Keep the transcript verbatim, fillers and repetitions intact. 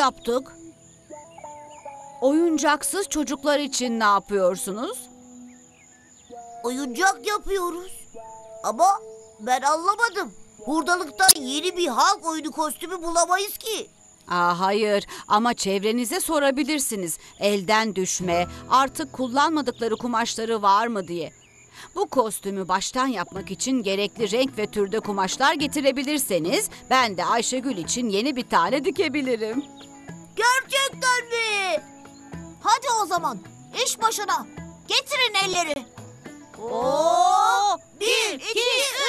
yaptık. Oyuncaksız çocuklar için ne yapıyorsunuz? Oyuncak yapıyoruz. Ama ben anlamadım. Hurdalıktan yeni bir halk oyunu kostümü bulamayız ki. Aa, hayır ama çevrenize sorabilirsiniz. Elden düşme, artık kullanmadıkları kumaşları var mı diye. Bu kostümü baştan yapmak için gerekli renk ve türde kumaşlar getirebilirseniz ben de Ayşegül için yeni bir tane dikebilirim. Gerçekten mi? Hadi o zaman iş başına. Getirin elleri. Oo, bir, iki,